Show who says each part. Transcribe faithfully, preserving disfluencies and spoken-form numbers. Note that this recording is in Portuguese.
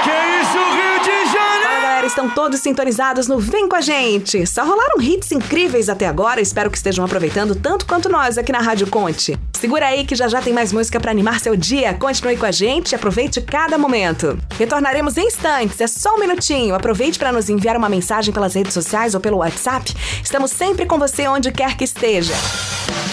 Speaker 1: Que isso, Rio de Janeiro!
Speaker 2: Fala, galera, estão todos sintonizados no Vem Com A Gente. Só rolaram hits incríveis até agora, espero que estejam aproveitando tanto quanto nós aqui na Rádio Conte. Segura aí que já já tem mais música pra animar seu dia. Continue com a gente e aproveite cada momento. Retornaremos em instantes, é só um minutinho. Aproveite para nos enviar uma mensagem pelas redes sociais ou pelo WhatsApp. Estamos sempre com você onde quer que esteja.